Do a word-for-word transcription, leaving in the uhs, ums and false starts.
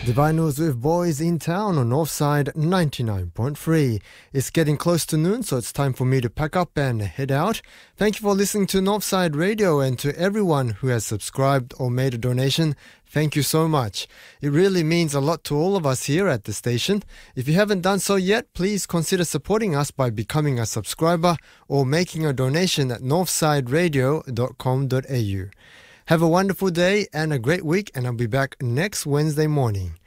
The Vinyls with Boys in Town on Northside ninety-nine point three. It's getting close to noon, so it's time for me to pack up and head out. Thank you for listening to Northside Radio, and to everyone who has subscribed or made a donation, thank you so much. It really means a lot to all of us here at the station. If you haven't done so yet, please consider supporting us by becoming a subscriber or making a donation at northside radio dot com dot a u. Have a wonderful day and a great week, and I'll be back next Wednesday morning.